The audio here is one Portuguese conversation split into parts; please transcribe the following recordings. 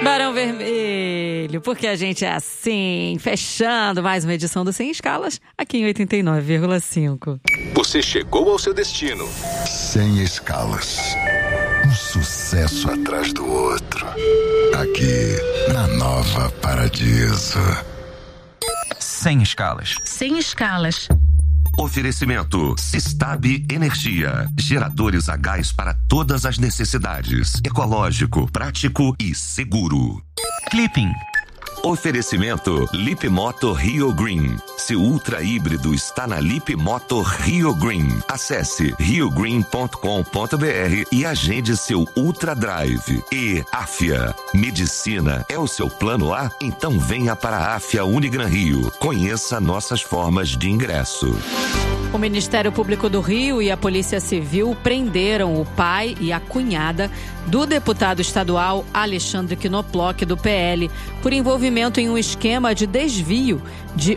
Barão Vermelho, porque a gente é assim, fechando mais uma edição do Sem Escalas, aqui em 89,5. Você chegou ao seu destino. Sem Escalas. Um sucesso atrás do outro. Aqui, na Nova Paradiso. Sem Escalas. Sem Escalas. Oferecimento Sistab Energia. Geradores a gás para todas as necessidades. Ecológico, prático e seguro. Clipping. Oferecimento Lipmoto Rio Green. Seu ultra híbrido está na Lipmoto Rio Green. Acesse riogreen.com.br e agende seu Ultra Drive. E Afia. Medicina é o seu plano A? Então venha para a Afia Unigran Rio. Conheça nossas formas de ingresso. O Ministério Público do Rio e a Polícia Civil prenderam o pai e a cunhada do deputado estadual Alexandre Knoploch, do PL, por envolvimento em um esquema de desvio de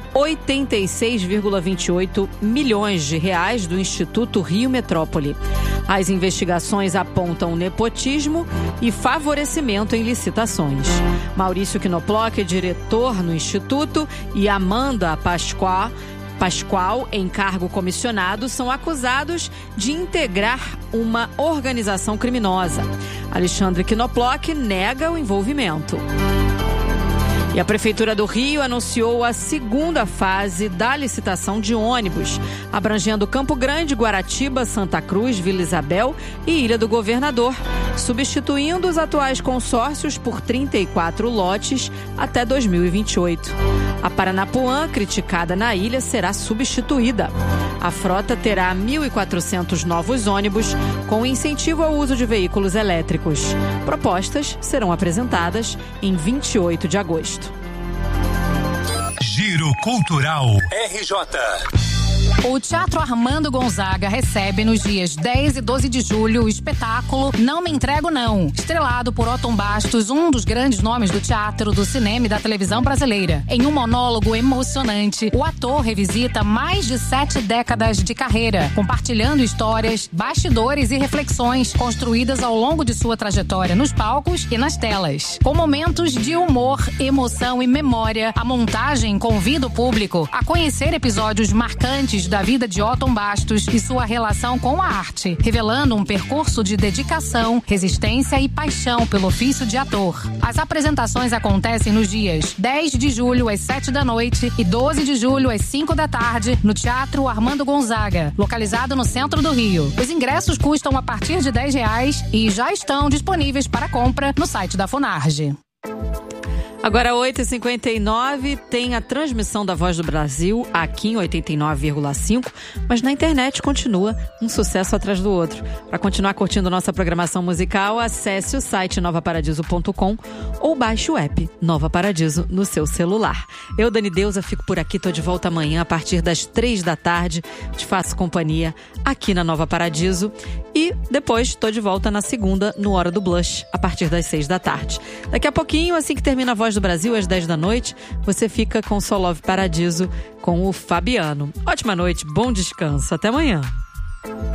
86,28 milhões de reais do Instituto Rio Metrópole. As investigações apontam nepotismo e favorecimento em licitações. Maurício Knoploch, diretor no Instituto, e Amanda Pascoal, em cargo comissionado, são acusados de integrar uma organização criminosa. Alexandre Knoploch nega o envolvimento. E a Prefeitura do Rio anunciou a segunda fase da licitação de ônibus, abrangendo Campo Grande, Guaratiba, Santa Cruz, Vila Isabel e Ilha do Governador, substituindo os atuais consórcios por 34 lotes até 2028. A Paranapuã, criticada na ilha, será substituída. A frota terá 1.400 novos ônibus, com incentivo ao uso de veículos elétricos. Propostas serão apresentadas em 28 de agosto. Giro Cultural RJ. O Teatro Armando Gonzaga recebe nos dias 10 e 12 de julho o espetáculo Não Me Entrego Não, estrelado por Otton Bastos, um dos grandes nomes do teatro, do cinema e da televisão brasileira. Em um monólogo emocionante, o ator revisita mais de 7 décadas de carreira, compartilhando histórias, bastidores e reflexões construídas ao longo de sua trajetória nos palcos e nas telas. Com momentos de humor, emoção e memória, a montagem convida o público a conhecer episódios marcantes da vida de Otton Bastos e sua relação com a arte, revelando um percurso de dedicação, resistência e paixão pelo ofício de ator. As apresentações acontecem nos dias 10 de julho às 7 da noite e 12 de julho às 5 da tarde no Teatro Armando Gonzaga, localizado no centro do Rio. Os ingressos custam a partir de R$10 e já estão disponíveis para compra no site da Funarge. Agora, 8h59, tem a transmissão da Voz do Brasil aqui em 89,5, mas na internet continua um sucesso atrás do outro. Para continuar curtindo nossa programação musical, acesse o site novaparadiso.com ou baixe o app Nova Paradiso no seu celular. Eu, Dani Deusa, fico por aqui, tô de volta amanhã a partir das 3 da tarde. Te faço companhia aqui na Nova Paradiso e depois tô de volta na segunda, no Hora do Blush, a partir das 6 da tarde. Daqui a pouquinho, assim que termina a Voz do Brasil, às 10 da noite, você fica com Só Love Paradiso com o Fabiano. Ótima noite, bom descanso, até amanhã.